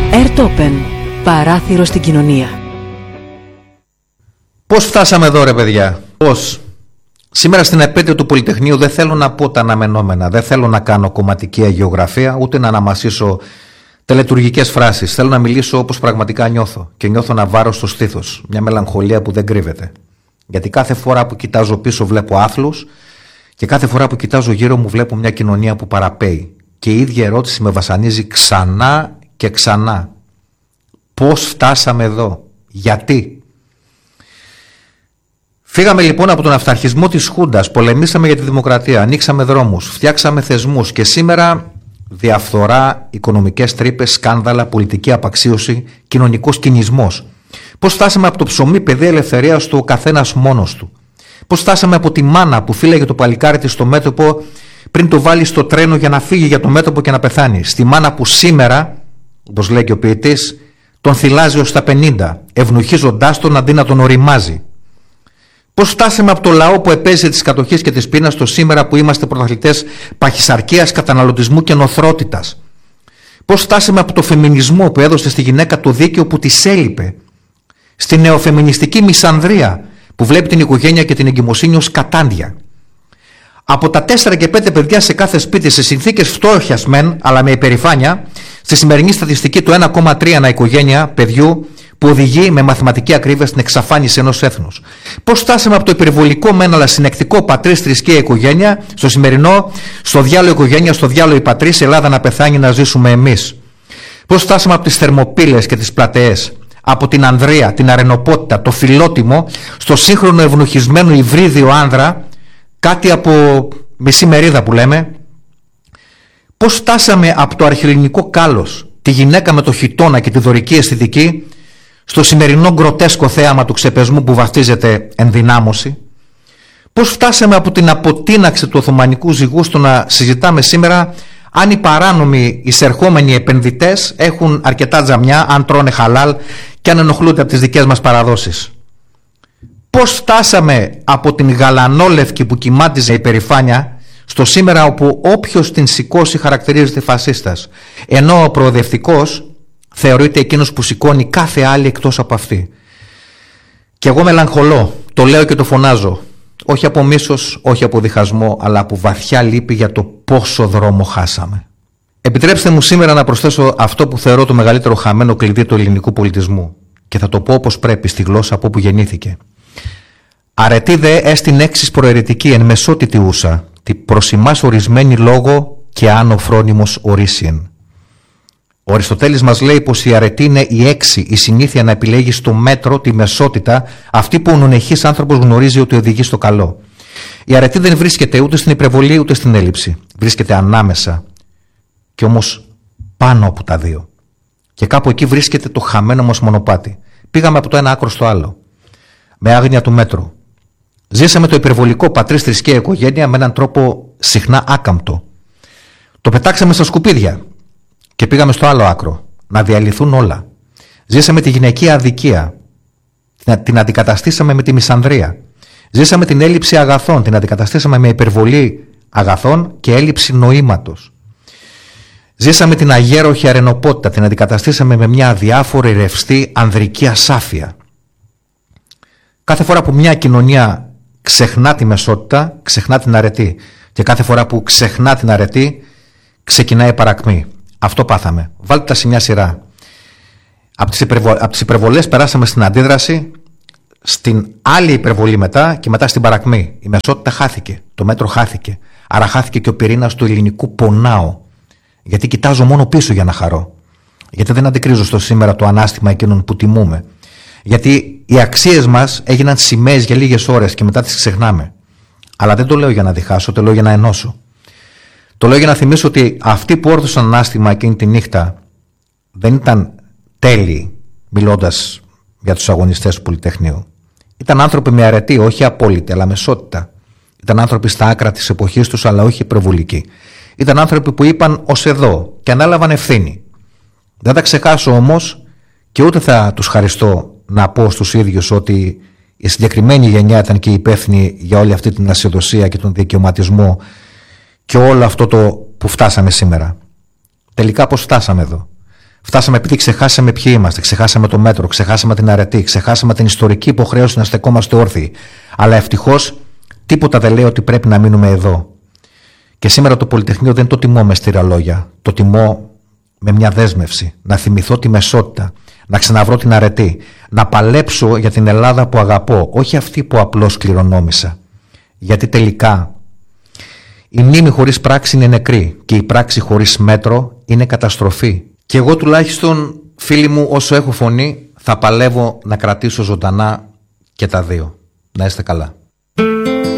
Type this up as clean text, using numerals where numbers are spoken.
Ερτόπεν. Παράθυρο στην κοινωνία. Πώς φτάσαμε εδώ, ρε παιδιά? Πώς? Σήμερα στην επέτειο του Πολυτεχνείου δεν θέλω να πω τα αναμενόμενα. Δεν θέλω να κάνω κομματική αγιογραφία, ούτε να αναμασίσω τελετουργικές φράσεις. Θέλω να μιλήσω όπως πραγματικά νιώθω. Και νιώθω ένα βάρος στο στήθος. Μια μελαγχολία που δεν κρύβεται. Γιατί κάθε φορά που κοιτάζω πίσω βλέπω άθλους και κάθε φορά που κοιτάζω γύρω μου βλέπω μια κοινωνία που παραπέει. Και η ίδια ερώτηση με βασανίζει ξανά και ξανά. Πώς φτάσαμε εδώ? Γιατί? Φύγαμε λοιπόν από τον αυταρχισμό της Χούντας, πολεμήσαμε για τη δημοκρατία, ανοίξαμε δρόμους, φτιάξαμε θεσμούς και σήμερα διαφθορά, οικονομικές τρύπες, σκάνδαλα, πολιτική απαξίωση, κοινωνικός κινησμός. Πώς φτάσαμε από το ψωμί, παιδεία, ελευθερία στο καθένας μόνος του? Πώς φτάσαμε από τη μάνα που φύλαγε το παλικάρι της στο μέτωπο πριν το βάλει στο τρένο για να φύγει για το μέτωπο και να πεθάνει, στη μάνα που σήμερα, όπως λέει και ο ποιητής, τον θυλάζει ως τα 50, ευνουχίζοντάς τον αντί να τον οριμάζει? Πώς φτάσαμε από το λαό που επέζησε της κατοχής και της πείνας στο σήμερα που είμαστε πρωταθλητές παχυσαρκίας, καταναλωτισμού και νοθρότητας? Πώς φτάσαμε από το φεμινισμό που έδωσε στη γυναίκα το δίκαιο που της έλειπε, στη νεοφεμινιστική μισανδρία που βλέπει την οικογένεια και την εγκυμοσύνη ως κατάντια? Από τα 4 και 5 παιδιά σε κάθε σπίτι, σε συνθήκες φτώχειας μεν, αλλά με υπερηφάνεια, στη σημερινή στατιστική του 1,3 ανά οικογένεια παιδιού που οδηγεί με μαθηματική ακρίβεια στην εξαφάνιση ενός έθνους. Πώς φτάσαμε από το υπερβολικό μεν αλλά συνεκτικό πατρίς, θρησκεία, οικογένεια, στο σημερινό, στο διάλο οικογένεια, στο διάλο η πατρίς, Ελλάδα να πεθάνει, να ζήσουμε εμείς? Πώς φτάσαμε από τις Θερμοπύλες και τις Πλατεές, από την Ανδρεία, την Αρενοπότητα, το Φιλότιμο, στο σύγχρονο ευνουχισμένο υβρίδιο άνδρα, κάτι από μισή μερίδα που λέμε? Πώς φτάσαμε από το αρχαιοελληνικό κάλος, τη γυναίκα με το χιτώνα και τη δωρική αισθητική, στο σημερινό γκροτέσκο θέαμα του ξεπεσμού που βαφτίζεται ενδυνάμωση? Πώς φτάσαμε από την αποτείναξη του Οθωμανικού ζυγού στο να συζητάμε σήμερα αν οι παράνομοι εισερχόμενοι επενδυτές έχουν αρκετά τζαμιά, αν τρώνε χαλάλ και αν ενοχλούνται από τις δικές μας παραδόσεις? Πώς φτάσαμε από την γαλανόλευκη που κοιμάτιζε υπερηφάνεια στο σήμερα όπου όποιος την σηκώσει χαρακτηρίζεται φασίστας, ενώ ο προοδευτικός θεωρείται εκείνος που σηκώνει κάθε άλλη εκτός από αυτή? Και εγώ μελαγχολώ, το λέω και το φωνάζω, όχι από μίσος, όχι από διχασμό, αλλά από βαθιά λύπη για το πόσο δρόμο χάσαμε. Επιτρέψτε μου σήμερα να προσθέσω αυτό που θεωρώ το μεγαλύτερο χαμένο κλειδί του ελληνικού πολιτισμού, και θα το πω όπως πρέπει στη γλώσσα από όπου γεννήθηκε. Αρετή δε έστιν έξις προαιρετική εν μεσότητη ούσα, τη προς ημάς ορισμένη λόγο και άνω φρόνιμος ορίσιεν. Ο Αριστοτέλης μας λέει πως η αρετή είναι η έξι, η συνήθεια να επιλέγει στο μέτρο, τη μεσότητα, αυτή που ο νονεχής άνθρωπος γνωρίζει ότι οδηγεί στο καλό. Η αρετή δεν βρίσκεται ούτε στην υπερβολή ούτε στην έλλειψη. Βρίσκεται ανάμεσα και όμως πάνω από τα δύο. Και κάπου εκεί βρίσκεται το χαμένο μας μονοπάτι. Πήγαμε από το ένα άκρο στο άλλο, με άγνοια του μέτρου. Ζήσαμε το υπερβολικό πατρίς, θρησκεία, οικογένεια με έναν τρόπο συχνά άκαμπτο. Το πετάξαμε στα σκουπίδια και πήγαμε στο άλλο άκρο, να διαλυθούν όλα. Ζήσαμε τη γυναικεία αδικία, την αντικαταστήσαμε με τη μισανδρία. Ζήσαμε την έλλειψη αγαθών, την αντικαταστήσαμε με υπερβολή αγαθών και έλλειψη νοήματος. Ζήσαμε την αγέροχη αρενοπότητα, την αντικαταστήσαμε με μια αδιάφορη ρευστή ανδρική ασάφεια. Κάθε φορά που μια κοινωνία ξεχνά τη μεσότητα, ξεχνά την αρετή. Και κάθε φορά που ξεχνά την αρετή, ξεκινάει παρακμή. Αυτό πάθαμε. Βάλτε τα σε μια σειρά. Από τις υπερβολές περάσαμε στην αντίδραση, στην άλλη υπερβολή μετά και μετά στην παρακμή. Η μεσότητα χάθηκε, το μέτρο χάθηκε. Άρα χάθηκε και ο πυρήνας του ελληνικού πονάω. Γιατί κοιτάζω μόνο πίσω για να χαρώ. Γιατί δεν αντικρίζω στο σήμερα το ανάστημα εκείνων που τιμούμε. Γιατί οι αξίες μας έγιναν σημαίες για λίγες ώρες και μετά τις ξεχνάμε. Αλλά δεν το λέω για να διχάσω, το λέω για να ενώσω. Το λέω για να θυμίσω ότι αυτοί που όρθωσαν ανάστημα εκείνη τη νύχτα δεν ήταν τέλειοι, μιλώντας για τους αγωνιστές του Πολυτεχνείου. Ήταν άνθρωποι με αρετή, όχι απόλυτη, αλλά μεσότητα. Ήταν άνθρωποι στα άκρα της εποχής τους, αλλά όχι υπερβολικοί. Ήταν άνθρωποι που είπαν ως εδώ και ανάλαβαν ευθύνη. Δεν θα ξεχάσω όμως και ούτε θα τους χαριστώ να πω στους ίδιους ότι η συγκεκριμένη γενιά ήταν και υπεύθυνη για όλη αυτή την ασιοδοσία και τον δικαιωματισμό και όλο αυτό το που φτάσαμε σήμερα. Τελικά πώς φτάσαμε εδώ? Φτάσαμε επειδή ξεχάσαμε ποιοι είμαστε, ξεχάσαμε το μέτρο, ξεχάσαμε την αρετή, ξεχάσαμε την ιστορική υποχρέωση να στεκόμαστε όρθιοι. Αλλά ευτυχώς τίποτα δεν λέει ότι πρέπει να μείνουμε εδώ. Και σήμερα το Πολυτεχνείο δεν το τιμώ με στήρα λόγια. Το τιμώ με μια δέσμευση. Να θυμηθώ τη μεσότητα, να ξαναβρω την αρετή, να παλέψω για την Ελλάδα που αγαπώ, όχι αυτή που απλώς κληρονόμησα. Γιατί τελικά η μνήμη χωρίς πράξη είναι νεκρή και η πράξη χωρίς μέτρο είναι καταστροφή. Και εγώ τουλάχιστον, φίλοι μου, όσο έχω φωνή, θα παλεύω να κρατήσω ζωντανά και τα δύο. Να είστε καλά.